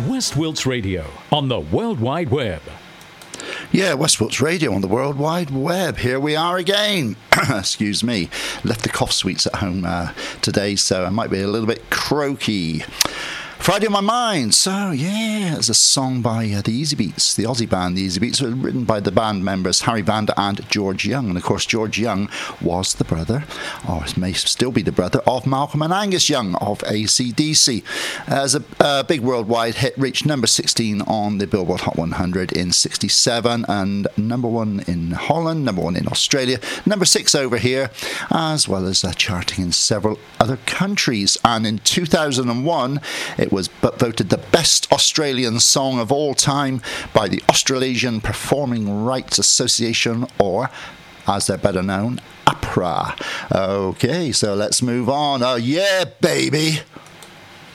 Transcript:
West Wilts Radio on the World Wide Web. Yeah, West Wilts Radio on the World Wide Web. Here we are again. Excuse me. Left the cough sweets at home today, so I might be a little bit croaky. Friday on My Mind. So, yeah, it's a song by the Easy Beats, the Aussie band, the Easy Beats, written by the band members Harry Vanda and George Young. And, of course, George Young was the brother, or may still be the brother, of Malcolm and Angus Young of AC/DC. As a big worldwide hit, reached number 16 on the Billboard Hot 100 in 67, and number 1 in Holland, number 1 in Australia, number 6 over here, as well as charting in several other countries. And in 2001, it was voted the best Australian song of all time by the Australasian Performing Rights Association, or, as they're better known, APRA. Okay, so let's move on. Oh, yeah, baby.